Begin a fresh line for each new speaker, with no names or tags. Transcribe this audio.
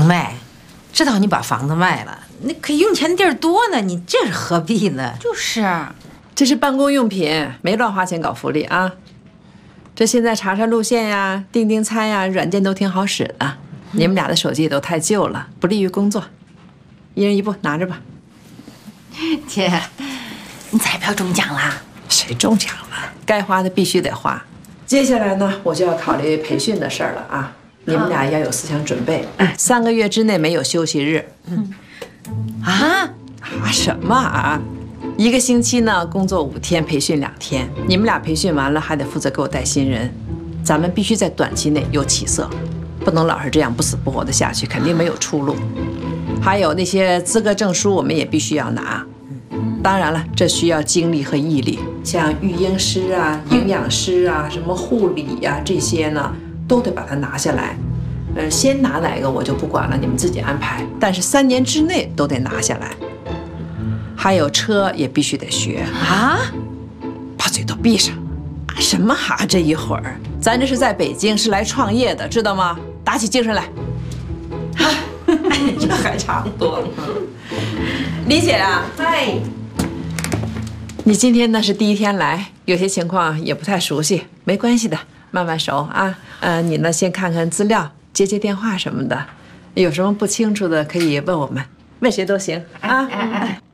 英妹，知道你把房子卖了，那可用钱地儿多呢，你这是何必呢？
就是，
这是办公用品，没乱花钱搞福利啊。这现在查查路线呀、订订餐呀，软件都挺好使的。你们俩的手机也都太旧了，不利于工作。一人一部，拿着吧。
姐，你彩票中奖啦？
谁中奖了？该花的必须得花。接下来呢，我就要考虑培训的事儿了啊。你们俩要有思想准备。3个月之内没有休息日。什么啊？1个星期呢，工作5天，培训2天。你们俩培训完了，还得负责给我带新人。咱们必须在短期内有起色，不能老是这样不死不活的下去，肯定没有出路。还有那些资格证书，我们也必须要拿。当然了，这需要精力和毅力。像育婴师啊、营养师啊、什么护理呀、这些呢，都得把它拿下来。先拿哪个我就不管了，你们自己安排。但是3年之内都得拿下来。还有车也必须得学啊！把嘴都闭上！什么哈？这一会儿，咱这是在北京，是来创业的，知道吗？打起精神来！这还差不多。李姐啊，嗨。你今天呢是第1天来，有些情况也不太熟悉，没关系的，慢慢熟啊。你呢先看看资料，接接电话什么的，有什么不清楚的可以问我们，问谁都行啊。